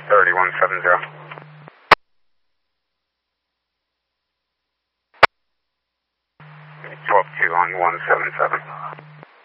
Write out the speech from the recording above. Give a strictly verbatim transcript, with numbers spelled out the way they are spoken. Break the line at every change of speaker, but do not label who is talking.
thirty-one seventy. twelve two on one seven seven.